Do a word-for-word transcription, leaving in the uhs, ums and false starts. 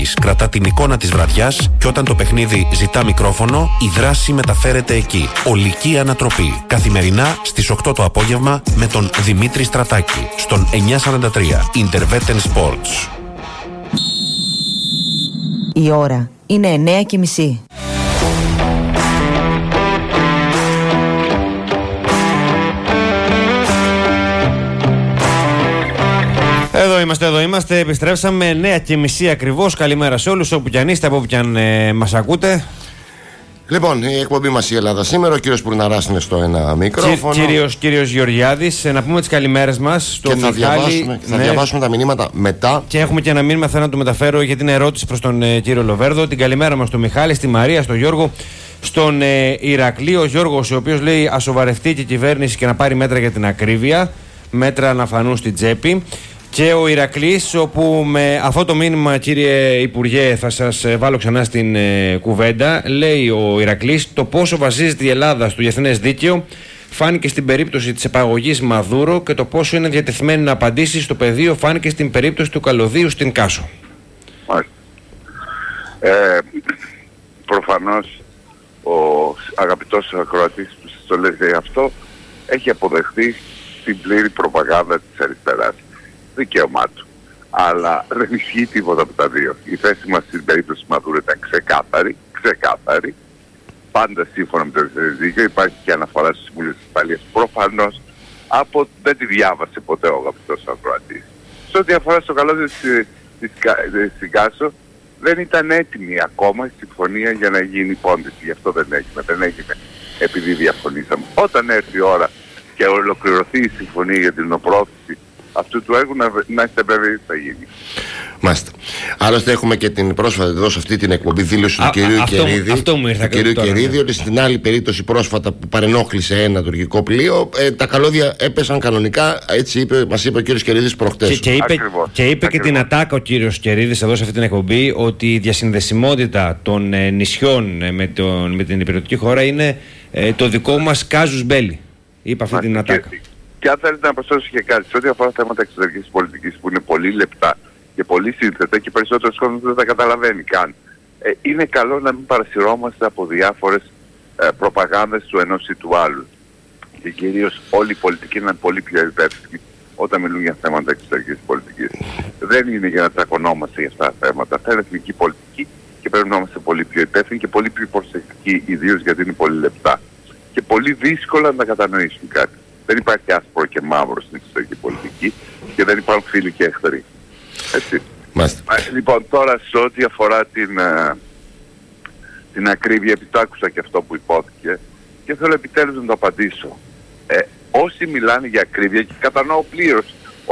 Κρατά την εικόνα της βραδιάς και όταν το παιχνίδι ζητά μικρόφωνο, η δράση μεταφέρεται εκεί. Ολική ανατροπή. Καθημερινά στις οκτώ το απόγευμα με τον Δημήτρη Στρατάκη. Στον εννιακόσια σαράντα τρία Intervetten Sports. Η ώρα είναι εννέα και μισή. Εδώ είμαστε, εδώ είμαστε. Επιστρέψαμε εννέα και μισή ακριβώς. Καλημέρα σε όλους, όπου κι αν είστε, από όπου κι αν ε, μας ακούτε. Λοιπόν, η εκπομπή μας η Ελλάδα σήμερα. Ο κύριος Πουρναράς είναι στο ένα μικρόφωνο. Κύριος, κύριος Γεωργιάδης, να πούμε τις καλημέρες μας στο και θα, Μιχάλη. Διαβάσουμε, θα ναι. διαβάσουμε τα μηνύματα μετά. Και έχουμε και ένα μήνυμα, θέλω να του μεταφέρω για την ερώτηση προς τον ε, κύριο Λοβέρδο. Την καλημέρα μας στο Μιχάλη, στη Μαρία, στον Γιώργο, στον ε, Ηρακλή. Ο Γιώργος, ο οποίος λέει α σοβαρευτεί και η κυβέρνηση και να πάρει μέτρα για την ακρίβεια. Μέτρα να φανούν στην τσέπη. Και ο Ηρακλής, όπου με αυτό το μήνυμα, κύριε Υπουργέ, θα σας βάλω ξανά στην ε, κουβέντα. Λέει ο Ηρακλής, το πόσο βασίζεται η Ελλάδα στο διεθνές δίκαιο φάνηκε στην περίπτωση της επαγωγής Μαδούρο και το πόσο είναι διατεθειμένη να απαντήσει στο πεδίο φάνηκε στην περίπτωση του καλωδίου στην Κάσο. Μάλιστα. Ε, προφανώς ο αγαπητός ακροατής που σας το λέει αυτό έχει αποδεχθεί την πλήρη προπαγάνδα της αριστεράς. Δικαίωμά του. Αλλά δεν ισχύει τίποτα από τα δύο. Η θέση μας στην περίπτωση Μαδούρο ήταν ξεκάθαρη, ξεκάθαρη. Πάντα σύμφωνα με το διεθνές δίκαιο. Υπάρχει και αναφορά στο Συμβούλιο της Ασφαλείας. Προφανώς από δεν τη διάβασε ποτέ ο αγαπητός ακροατής. Σε ό,τι αφορά στο καλώδιο στην Κάσο, δεν ήταν έτοιμη ακόμα η συμφωνία για να γίνει πόντηση. Γι' αυτό δεν έγινε. Δεν έγινε επειδή διαφωνήσαμε. Όταν έρθει η ώρα και ολοκληρωθεί η συμφωνία για την οπρόθεση αυτού του έργου, να, να είστε βέβαιοι ότι θα γίνει. Μάλιστα. Άλλωστε έχουμε και την πρόσφατα εδώ σε αυτή την εκπομπή δήλωση Α, του κυρίου αυτό, Κερίδη, αυτό μου ήρθε, του κυρίου τώρα, Κερίδη, ναι. ότι στην άλλη περίπτωση πρόσφατα που παρενόχλησε ένα τουρκικό πλοίο, ε, τα καλώδια έπεσαν κανονικά, έτσι είπε, μας είπε ο κύριος Κερίδης προχτές. Και, και είπε, Ακριβώς. και, είπε και την ατάκα ο κύριος Κερίδης εδώ σε αυτή την εκπομπή, ότι η διασυνδεσιμότητα των ε, νησιών ε, με, τον, με την υπηρετική χώρα είναι ε, το δικό μας κάζους μπέλι. Είπε αυτή την ατάκα. Και, και αν θέλετε να προσθέσω και κάτι, σε ό,τι αφορά θέματα εξωτερικής πολιτικής που είναι πολύ λεπτά και πολύ σύνθετα και περισσότερος κόσμος δεν τα καταλαβαίνει καν, ε, είναι καλό να μην παρασυρώμαστε από διάφορες ε, προπαγάνδες του ενός ή του άλλου. Και κυρίως όλοι οι πολιτικοί είναι πολύ πιο υπεύθυνοι όταν μιλούν για θέματα εξωτερικής πολιτικής. Δεν είναι για να τσακωνόμαστε για αυτά τα θέματα. Αυτά είναι εθνική πολιτική και πρέπει να είμαστε πολύ πιο υπεύθυνοι και πολύ πιο προσεκτικοί, ιδίως γιατί είναι πολύ λεπτά. Και πολύ δύσκολα να κατανοήσουν κάτι. Δεν υπάρχει άσπρο και μαύρο στην εξωτερική πολιτική και δεν υπάρχουν φίλοι και εχθροί. Έτσι. Μάλιστα. Λοιπόν, τώρα σε ό,τι αφορά την, uh, την ακρίβεια, επιτάκουσα και αυτό που υπόθηκε και θέλω επιτέλους να το απαντήσω. Ε, όσοι μιλάνε για ακρίβεια, και κατανοώ πλήρως